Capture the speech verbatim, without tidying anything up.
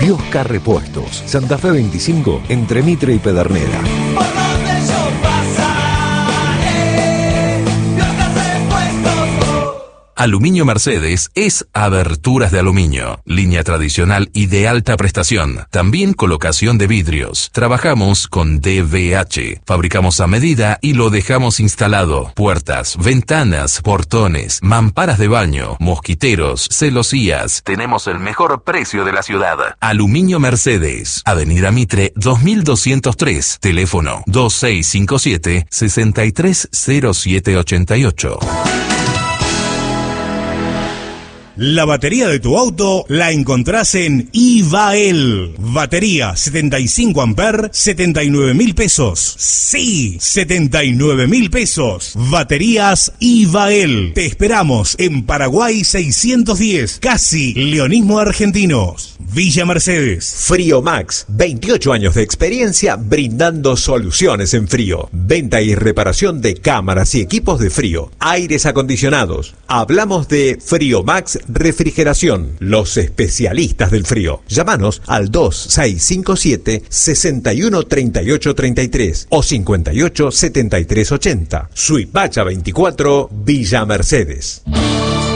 Biosca Repuestos, Santa Fe veinticinco, entre Mitre y Pedernera. Aluminio Mercedes es aberturas de aluminio, línea tradicional y de alta prestación. También colocación de vidrios. Trabajamos con D V H. Fabricamos a medida y lo dejamos instalado. Puertas, ventanas, portones, mamparas de baño, mosquiteros, celosías. Tenemos el mejor precio de la ciudad. Aluminio Mercedes, Avenida Mitre dos mil doscientos tres. Teléfono dos seis cinco siete, seis tres cero siete ocho ocho. La batería de tu auto la encontrás en Ivael. Batería setenta y cinco amperes, setenta y nueve mil pesos. Sí, setenta y nueve mil pesos. Baterías Ivael. Te esperamos en Paraguay seiscientos diez, casi Leonismo Argentinos. Villa Mercedes. Frío Max, veintiocho años de experiencia brindando soluciones en frío. Venta y reparación de cámaras y equipos de frío. Aires acondicionados. Hablamos de Frío Max Refrigeración, los especialistas del frío. Llámanos al dos seis cinco siete, seis uno tres ocho tres tres o cincuenta y ocho setenta y tres ochenta. Suipacha veinticuatro, Villa Mercedes.